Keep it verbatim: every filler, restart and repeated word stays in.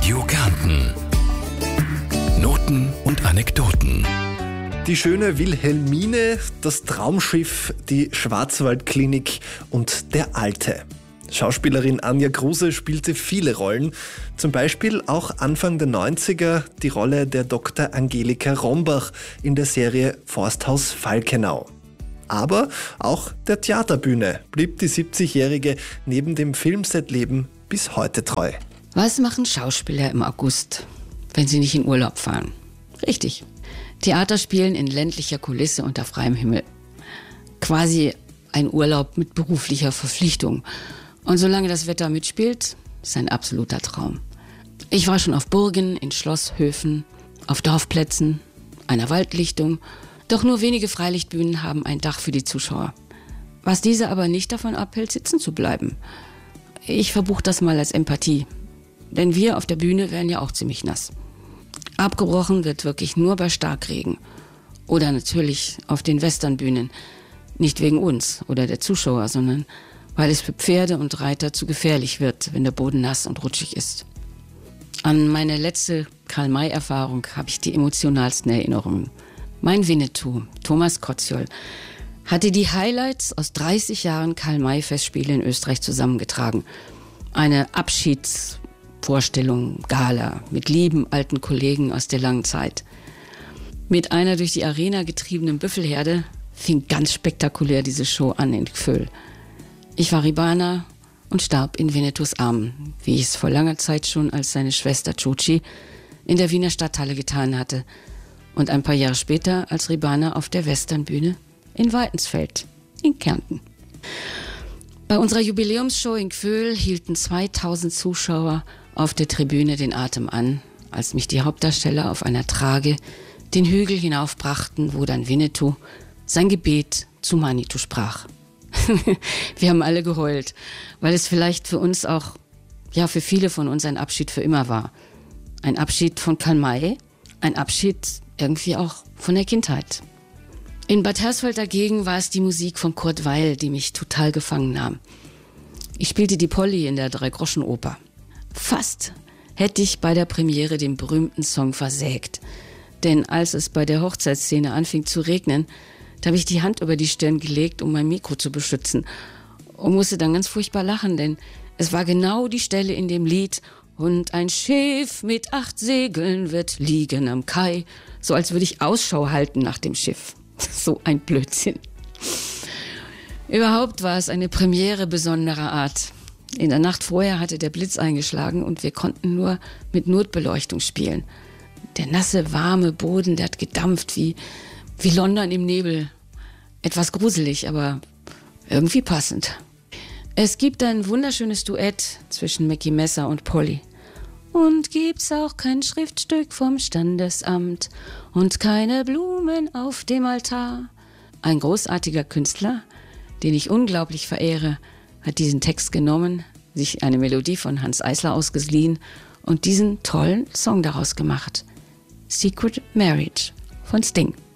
Radio Kärnten. Noten und Anekdoten. Die schöne Wilhelmine, das Traumschiff, die Schwarzwaldklinik und der Alte. Schauspielerin Anja Kruse spielte viele Rollen, zum Beispiel auch Anfang der neunziger die Rolle der Doktor Angelika Rombach in der Serie Forsthaus Falkenau. Aber auch der Theaterbühne blieb die siebzigjährige neben dem Filmsetleben bis heute treu. Was machen Schauspieler im August, wenn sie nicht in Urlaub fahren? Richtig, Theater spielen in ländlicher Kulisse unter freiem Himmel. Quasi ein Urlaub mit beruflicher Verpflichtung. Und solange das Wetter mitspielt, ist ein absoluter Traum. Ich war schon auf Burgen, in Schlosshöfen, auf Dorfplätzen, einer Waldlichtung. Doch nur wenige Freilichtbühnen haben ein Dach für die Zuschauer. Was diese aber nicht davon abhält, sitzen zu bleiben. Ich verbuche das mal als Empathie. Denn wir auf der Bühne werden ja auch ziemlich nass. Abgebrochen wird wirklich nur bei Starkregen. Oder natürlich auf den Westernbühnen. Nicht wegen uns oder der Zuschauer, sondern weil es für Pferde und Reiter zu gefährlich wird, wenn der Boden nass und rutschig ist. An meine letzte Karl-May-Erfahrung habe ich die emotionalsten Erinnerungen. Mein Winnetou, Thomas Koziol, hatte die Highlights aus dreißig Jahren Karl-May-Festspiele in Österreich zusammengetragen. Eine Abschiedsvorstellung, Gala, mit lieben alten Kollegen aus der langen Zeit. Mit einer durch die Arena getriebenen Büffelherde fing ganz spektakulär diese Show an in Gföhl. Ich war Ribana und starb in Winnetous Armen, wie ich es vor langer Zeit schon als seine Schwester Chuchi in der Wiener Stadthalle getan hatte und ein paar Jahre später als Ribana auf der Westernbühne in Weitensfeld in Kärnten. Bei unserer Jubiläumsshow in Gföhl hielten zweitausend Zuschauer auf der Tribüne den Atem an, als mich die Hauptdarsteller auf einer Trage den Hügel hinaufbrachten, wo dann Winnetou sein Gebet zu Manitou sprach. Wir haben alle geheult, weil es vielleicht für uns auch, ja für viele von uns ein Abschied für immer war. Ein Abschied von Karl May, ein Abschied irgendwie auch von der Kindheit. In Bad Hersfeld dagegen war es die Musik von Kurt Weill, die mich total gefangen nahm. Ich spielte die Polly in der Drei-Groschen-Oper. Fast hätte ich bei der Premiere den berühmten Song versägt. Denn als es bei der Hochzeitsszene anfing zu regnen, da habe ich die Hand über die Stirn gelegt, um mein Mikro zu beschützen. Und musste dann ganz furchtbar lachen, denn es war genau die Stelle in dem Lied: Und ein Schiff mit acht Segeln wird liegen am Kai. So als würde ich Ausschau halten nach dem Schiff. So ein Blödsinn. Überhaupt war es eine Premiere besonderer Art. In der Nacht vorher hatte der Blitz eingeschlagen und wir konnten nur mit Notbeleuchtung spielen. Der nasse, warme Boden, der hat gedampft wie, wie London im Nebel. Etwas gruselig, aber irgendwie passend. Es gibt ein wunderschönes Duett zwischen Mackie Messer und Polly. Und gibt's auch kein Schriftstück vom Standesamt und keine Blumen auf dem Altar. Ein großartiger Künstler, den ich unglaublich verehre, hat diesen Text genommen, sich eine Melodie von Hans Eisler ausgeliehen und diesen tollen Song daraus gemacht. Secret Marriage von Sting.